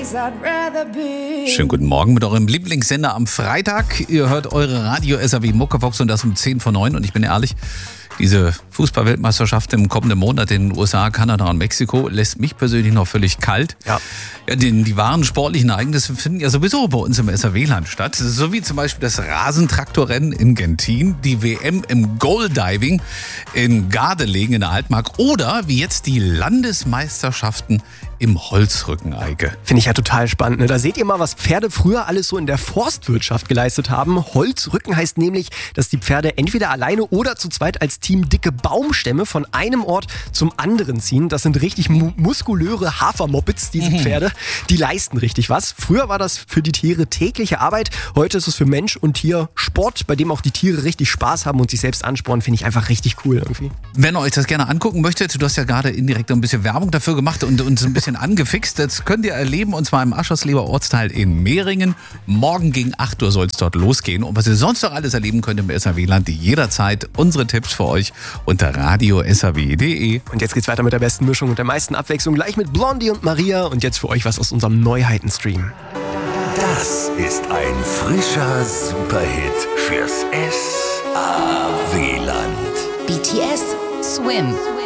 Schönen guten Morgen mit eurem Lieblingssender am Freitag. Ihr hört eure Radio SAW Muckevox und das um 10 vor 9. Und ich bin ehrlich, diese Fußball-Weltmeisterschaft im kommenden Monat in den USA, Kanada und Mexiko lässt mich persönlich noch völlig kalt. Ja, die wahren sportlichen Ereignisse finden ja sowieso bei uns im SAW-Land statt. So wie zum Beispiel das Rasentraktorrennen in Gentin, die WM im Goal-Diving in Gardelegen in der Altmark oder wie jetzt die Landesmeisterschaften im Holzrückeneige. Finde ich ja total spannend. Ne? Da seht ihr mal, was Pferde früher alles so in der Forstwirtschaft geleistet haben. Holzrücken heißt nämlich, dass die Pferde entweder alleine oder zu zweit als Team dicke Baumstämme von einem Ort zum anderen ziehen. Das sind richtig muskulöre Hafermoppets, diese Pferde. Die leisten richtig was. Früher war das für die Tiere tägliche Arbeit. Heute ist es für Mensch und Tier Sport, bei dem auch die Tiere richtig Spaß haben und sich selbst anspornen. Finde ich einfach richtig cool irgendwie. Wenn ihr euch das gerne angucken möchtet, du hast ja gerade indirekt ein bisschen Werbung dafür gemacht und so ein bisschen angefixt. Das könnt ihr erleben und zwar im Aschersleber Ortsteil in Mehringen. Morgen gegen 8 Uhr soll es dort losgehen. Und was ihr sonst noch alles erleben könnt im SAW-Land, jederzeit unsere Tipps für euch unter radio-saw.de. Und jetzt geht's weiter mit der besten Mischung und der meisten Abwechslung. Gleich mit Blondie und Maria. Und jetzt für euch was aus unserem Neuheiten-Stream. Das ist ein frischer Superhit fürs SAW-Land. BTS Swim.